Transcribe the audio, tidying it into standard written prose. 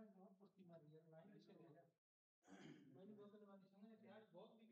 ਬਹੁਤ ਕੁਸ਼ਤੀ ਮਾਰੀ ਯਾਰ ਲਾਈਨ ਪਿੱਛੇ ਹੋ ਗਿਆ। ਮੈਨੂੰ ਦੋ ਤਿੰਨ ਵਾਰੀ ਸੁਣਿਆ ਕਿ ਯਾਰ ਬਹੁਤ